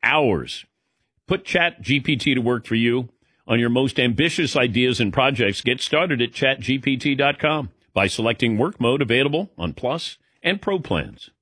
hours. Put ChatGPT to work for you on your most ambitious ideas and projects. Get started at chatgpt.com by selecting work mode available on Plus and Pro plans.